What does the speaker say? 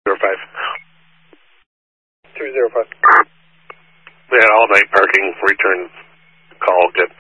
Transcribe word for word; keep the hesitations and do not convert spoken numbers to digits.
zero five. three zero five. We had all night parking, return call, good.